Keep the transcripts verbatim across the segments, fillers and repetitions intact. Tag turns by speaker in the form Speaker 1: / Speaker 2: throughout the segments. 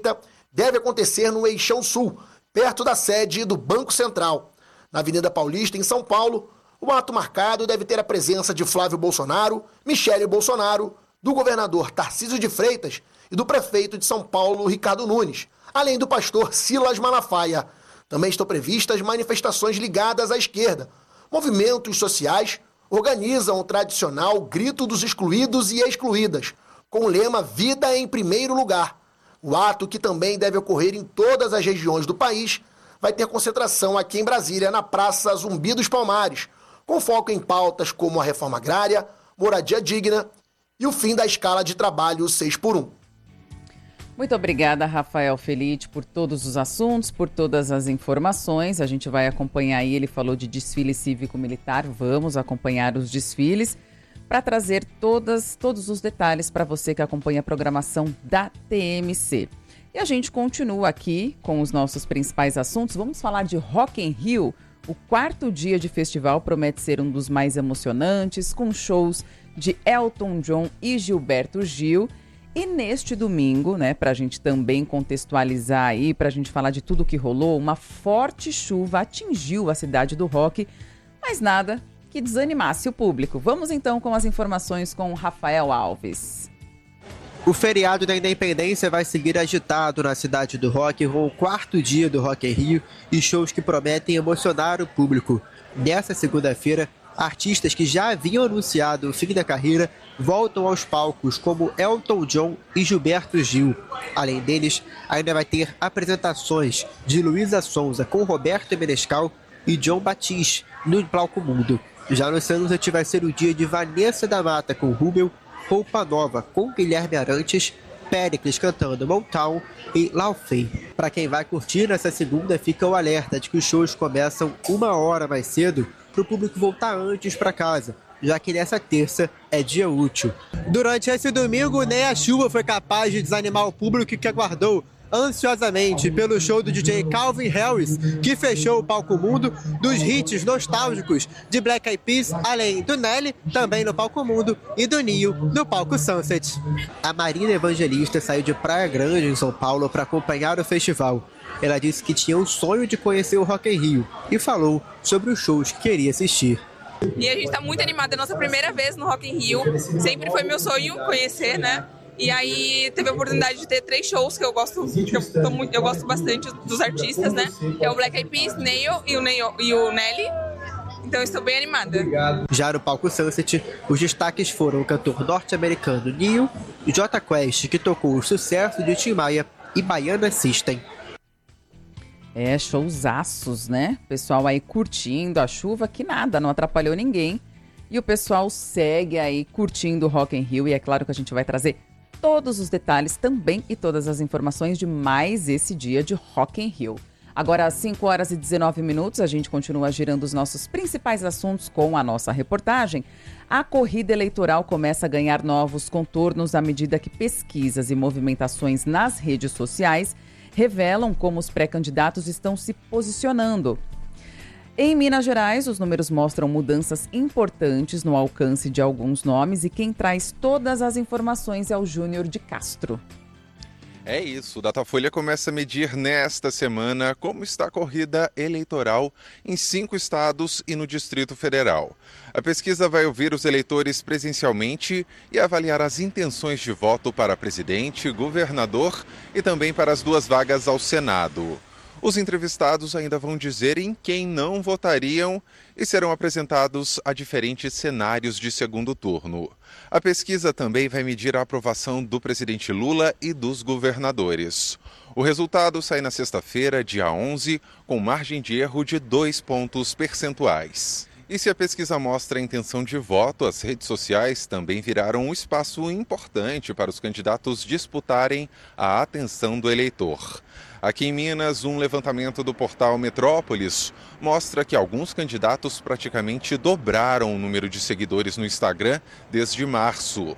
Speaker 1: feita deve acontecer no Eixão Sul, perto da sede do Banco Central. Na Avenida Paulista, em São Paulo, o ato marcado deve ter a presença de Flávio Bolsonaro, Michele Bolsonaro, do governador Tarcísio de Freitas e do prefeito de São Paulo, Ricardo Nunes, além do pastor Silas Malafaia. Também estão previstas manifestações ligadas à esquerda. Movimentos sociais organizam o tradicional Grito dos Excluídos e Excluídas, com o lema Vida em Primeiro Lugar. O ato, que também deve ocorrer em todas as regiões do país, vai ter concentração aqui em Brasília, na Praça Zumbi dos Palmares, com foco em pautas como a reforma agrária, moradia digna e o fim da escala de trabalho seis por um.
Speaker 2: Muito obrigada, Rafael Felite, por todos os assuntos, por todas as informações. A gente vai acompanhar aí, ele falou de desfile cívico-militar, vamos acompanhar os desfiles para trazer todas, todos os detalhes para você que acompanha a programação da T M C. E a gente continua aqui com os nossos principais assuntos. Vamos falar de Rock in Rio. O quarto dia de festival promete ser um dos mais emocionantes, com shows de Elton John e Gilberto Gil. E neste domingo, né, para a gente também contextualizar aí, para a gente falar de tudo que rolou, uma forte chuva atingiu a cidade do rock, mas nada que desanimasse o público. Vamos então com as informações com o Rafael Alves.
Speaker 3: O feriado da Independência vai seguir agitado na cidade do rock, com o quarto dia do Rock in Rio e shows que prometem emocionar o público. Nessa segunda-feira, artistas que já haviam anunciado o fim da carreira voltam aos palcos, como Elton John e Gilberto Gil. Além deles, ainda vai ter apresentações de Luísa Sonza com Roberto Menescal e John Batiste no Palco Mundo. Já no São José vai ser o dia de Vanessa da Mata com Rubel, Roupa Nova com Guilherme Arantes, Péricles cantando Motown e Laufey. Para quem vai curtir nessa segunda, fica o alerta de que os shows começam uma hora mais cedo para o público voltar antes para casa, já que nessa terça é dia útil. Durante esse domingo, nem a chuva foi capaz de desanimar o público que aguardou ansiosamente pelo show do D J Calvin Harris, que fechou o Palco Mundo, dos hits nostálgicos de Black Eyed Peas, além do Nelly, também no Palco Mundo, e do Nio, no Palco Sunset. A Marina Evangelista saiu de Praia Grande, em São Paulo, para acompanhar o festival. Ela disse que tinha um sonho de conhecer o Rock in Rio e falou sobre os shows que queria assistir.
Speaker 4: E a gente tá muito animada, é a nossa primeira vez no Rock in Rio, sempre foi meu sonho conhecer, né? E aí teve a oportunidade de ter três shows que eu gosto, que eu, tô muito, eu gosto bastante dos artistas, né? Que é o Black Eyed Peas, Neil e o, Neil, e o Nelly. Então estou bem animada.
Speaker 3: Já no Palco Sunset, os destaques foram o cantor norte-americano Neil, Jota Quest, que tocou o sucesso de Tim Maia, e Baiana System.
Speaker 2: É, showzaços, né? Pessoal aí curtindo a chuva, que nada, não atrapalhou ninguém. E o pessoal segue aí curtindo o Rock in Rio, e é claro que a gente vai trazer todos os detalhes também e todas as informações de mais esse dia de Rock in Rio. Agora, às cinco horas e dezenove minutos, a gente continua girando os nossos principais assuntos com a nossa reportagem. A corrida eleitoral começa a ganhar novos contornos à medida que pesquisas e movimentações nas redes sociais revelam como os pré-candidatos estão se posicionando. Em Minas Gerais, os números mostram mudanças importantes no alcance de alguns nomes, e quem traz todas as informações é o Júnior de Castro.
Speaker 5: É isso, o Datafolha começa a medir nesta semana como está a corrida eleitoral em cinco estados e no Distrito Federal. A pesquisa vai ouvir os eleitores presencialmente e avaliar as intenções de voto para presidente, governador e também para as duas vagas ao Senado. Os entrevistados ainda vão dizer em quem não votariam e serão apresentados a diferentes cenários de segundo turno. A pesquisa também vai medir a aprovação do presidente Lula e dos governadores. O resultado sai na sexta-feira, dia onze, com margem de erro de dois pontos percentuais. E se a pesquisa mostra a intenção de voto, as redes sociais também viraram um espaço importante para os candidatos disputarem a atenção do eleitor. Aqui em Minas, um levantamento do portal Metrópolis mostra que alguns candidatos praticamente dobraram o número de seguidores no Instagram desde março.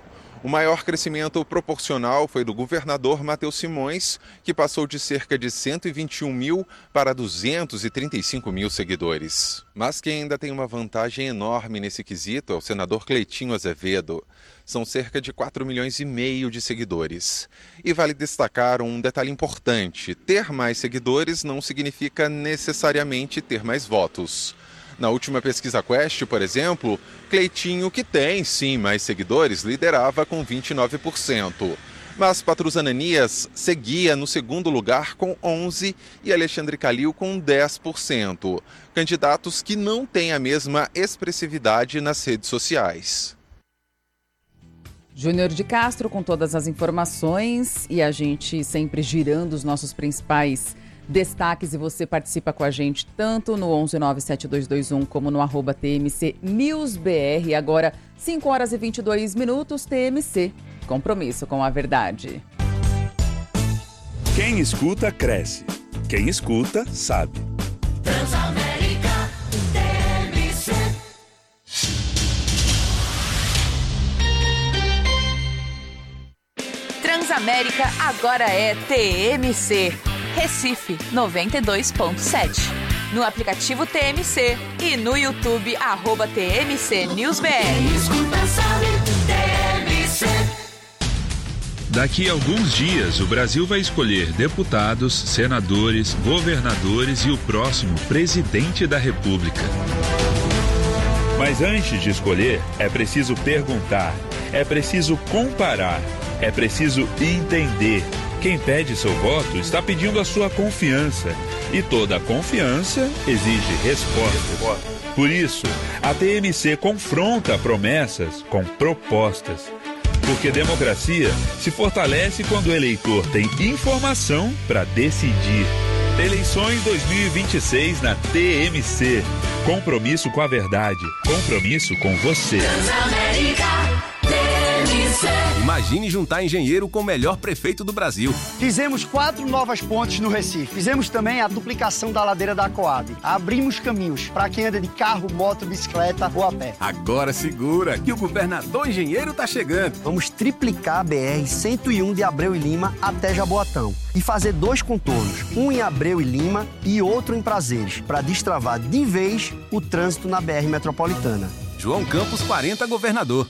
Speaker 5: O maior crescimento proporcional foi do governador Matheus Simões, que passou de cerca de cento e vinte e um mil para duzentos e trinta e cinco mil seguidores. Mas quem ainda tem uma vantagem enorme nesse quesito é o senador Cleitinho Azevedo. São cerca de quatro milhões e meio de seguidores. E vale destacar um detalhe importante: ter mais seguidores não significa necessariamente ter mais votos. Na última pesquisa Quest, por exemplo, Cleitinho, que tem sim mais seguidores, liderava com vinte e nove por cento. Mas Patrus Ananias seguia no segundo lugar com onze por cento e Alexandre Calil com dez por cento. Candidatos que não têm a mesma expressividade nas redes sociais.
Speaker 2: Júnior de Castro com todas as informações e a gente sempre girando os nossos principais destaques, e você participa com a gente tanto no onze nove sete dois dois um como no arroba T M C News B R. Agora, cinco horas e vinte e dois minutos, T M C. Compromisso com a verdade.
Speaker 6: Quem escuta, cresce. Quem escuta, sabe.
Speaker 7: Transamérica, T M C.
Speaker 8: Transamérica agora é T M C. Recife noventa e dois ponto sete. No aplicativo T M C e no YouTube, arroba T M C News B R.
Speaker 7: Quem escuta sabe, T M C.
Speaker 9: Daqui a alguns dias, o Brasil vai escolher deputados, senadores, governadores e o próximo presidente da República.
Speaker 6: Mas antes de escolher, é preciso perguntar, é preciso comparar, é preciso entender. Quem pede seu voto está pedindo a sua confiança. E toda confiança exige resposta. Por isso, a T M C confronta promessas com propostas. Porque democracia se fortalece quando o eleitor tem informação para decidir. Eleições dois mil e vinte e seis na T M C. Compromisso com a verdade. Compromisso com você.
Speaker 7: Transamérica, T M C.
Speaker 10: Imagine juntar engenheiro com o melhor prefeito do Brasil.
Speaker 11: Fizemos quatro novas pontes no Recife. Fizemos também a duplicação da ladeira da Coab. Abrimos caminhos para quem anda de carro, moto, bicicleta ou a pé.
Speaker 10: Agora segura que o governador engenheiro tá chegando.
Speaker 11: Vamos triplicar a B R cento e um de Abreu e Lima até Jaboatão. E fazer dois contornos, um em Abreu e Lima e outro em Prazeres, para destravar de vez o trânsito na B R metropolitana.
Speaker 10: João Campos quarenta, governador.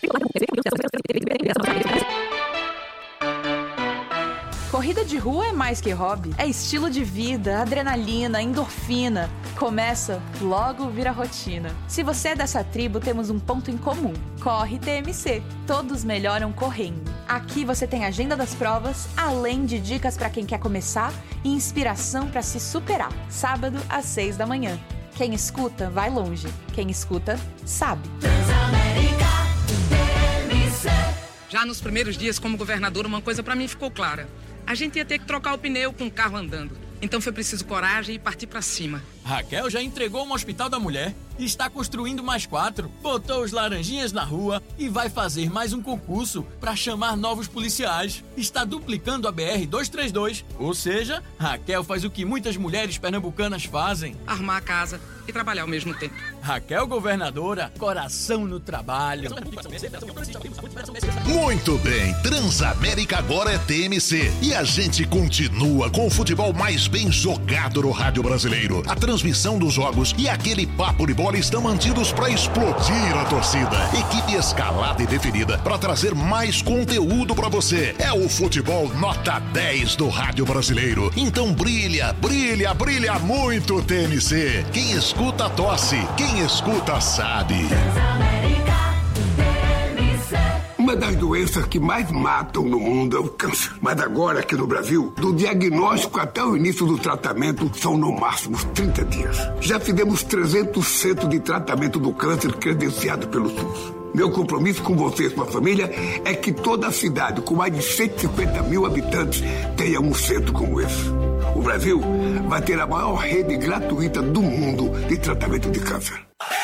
Speaker 8: Corrida de rua é mais que hobby. É estilo de vida, adrenalina, endorfina. Começa, logo vira rotina. Se você é dessa tribo, temos um ponto em comum. Corre T M C. Todos melhoram correndo. Aqui você tem a agenda das provas, além de dicas para quem quer começar e inspiração para se superar. Sábado, às seis da manhã. Quem escuta, vai longe. Quem escuta, sabe.
Speaker 7: Transamérica, T M C.
Speaker 12: Já nos primeiros dias como governador, uma coisa para mim ficou clara. A gente ia ter que trocar o pneu com o carro andando. Então foi preciso coragem e partir para cima.
Speaker 13: Raquel já entregou um hospital da mulher, está construindo mais quatro, botou os laranjinhas na rua e vai fazer mais um concurso para chamar novos policiais. Está duplicando a B R duzentos e trinta e dois, ou seja, Raquel faz o que muitas mulheres pernambucanas fazem.
Speaker 12: Arrumar a casa e trabalhar ao mesmo tempo.
Speaker 13: Raquel governadora, coração no trabalho.
Speaker 14: Muito bem, Transamérica agora é T M C e a gente continua com o futebol mais bem jogado no rádio brasileiro. A transmissão dos jogos e aquele papo de bola estão mantidos para explodir a torcida. Equipe escalada e definida para trazer mais conteúdo para você. É o futebol nota dez do rádio brasileiro. Então brilha, brilha, brilha muito, T M C. Quem escuta tosse, quem escuta sabe.
Speaker 15: Uma das doenças que mais matam no mundo é o câncer. Mas agora, aqui no Brasil, do diagnóstico até o início do tratamento, são no máximo trinta dias. Já fizemos trezentos centros de tratamento do câncer credenciado pelo SUS. Meu compromisso com você e sua família é que toda a cidade, com mais de cento e cinquenta mil habitantes, tenha um centro como esse. O Brasil vai ter a maior rede gratuita do mundo de tratamento de câncer.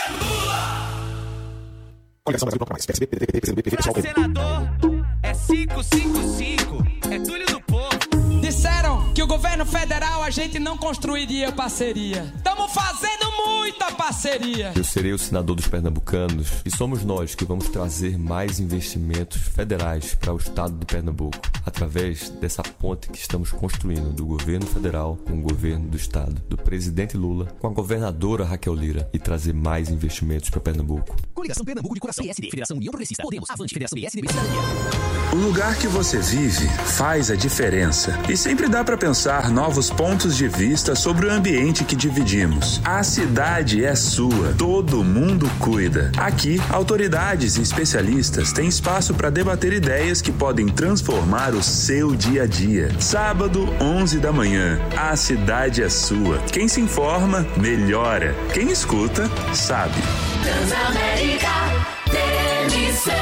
Speaker 16: Coligação Brasil Bloco Mais, P S B, P D T, P C B, P V, Pessoal. Senador, é quinhentos e cinquenta e cinco, é Túlio do Povo.
Speaker 17: Disseram que o governo federal a gente não construiria parceria. Tamo fazendo muita parceria.
Speaker 18: Eu serei o senador dos pernambucanos e somos nós que vamos trazer mais investimentos federais para o estado de Pernambuco, através dessa ponte que estamos construindo do governo federal com o governo do estado, do presidente Lula com a governadora Raquel Lira, e trazer mais investimentos para Pernambuco.
Speaker 16: Coligação Pernambuco de Coração, P S D, Federação União Progressista, Podemos, Avante, Federação B S D B, Cidadania.
Speaker 9: O lugar que você vive faz a diferença. E sempre dá para pensar novos pontos de vista sobre o ambiente que dividimos. A cidade é sua, todo mundo cuida. Aqui, autoridades e especialistas têm espaço para debater ideias que podem transformar o seu dia a dia. Sábado, onze da manhã. A cidade é sua. Quem se informa, melhora. Quem escuta, sabe.
Speaker 7: Transamérica T M C.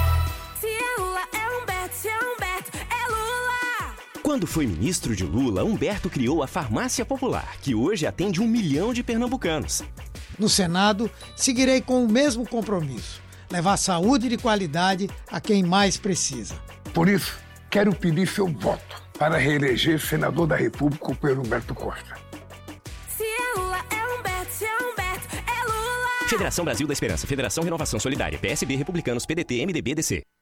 Speaker 19: Quando foi ministro de Lula, Humberto criou a Farmácia Popular, que hoje atende um milhão de pernambucanos.
Speaker 20: No Senado, seguirei com o mesmo compromisso: levar saúde de qualidade a quem mais precisa.
Speaker 15: Por isso, quero pedir seu voto para reeleger senador da República o Pedro Humberto Costa.
Speaker 7: Se é Lula, é Humberto, se é Humberto, é Lula.
Speaker 19: Federação Brasil da Esperança, Federação Renovação Solidária, P S B, Republicanos, P D T, M D B, D C.